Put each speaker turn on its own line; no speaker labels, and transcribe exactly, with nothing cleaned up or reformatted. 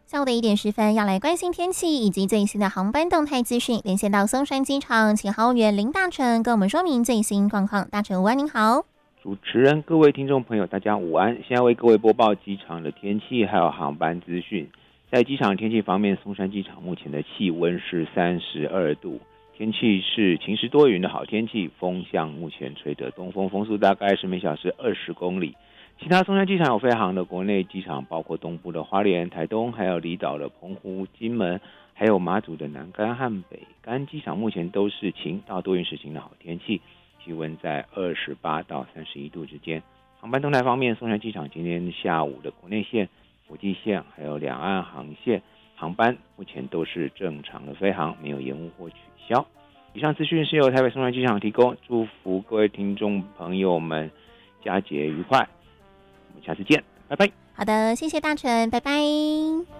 下午的一点十分，要来关心天气以及最新的航班动态资讯。连线到松山机场，请航务员林大成跟我们说明最新状况。大成午安，您好。
主持人、各位听众朋友，大家午安。现在为各位播报机场的天气还有航班资讯。在机场天气方面，松山机场目前的气温是三十二度，天气是晴时多云的好天气，风向目前吹着东风，风速大概是每小时二十公里。其他松山机场有飞航的国内机场，包括东部的花莲、台东，还有离岛的澎湖、金门，还有马祖的南竿和北竿机场，目前都是晴到多云时晴的好天气，气温在二十八到三十一度之间。航班动态方面，松山机场今天下午的国内线、国际线还有两岸航线航班目前都是正常的飞航，没有延误或取消。以上资讯是由台北松山机场提供，祝福各位听众朋友们佳节愉快。我们下次见，拜拜。
好的，谢谢大成，拜拜。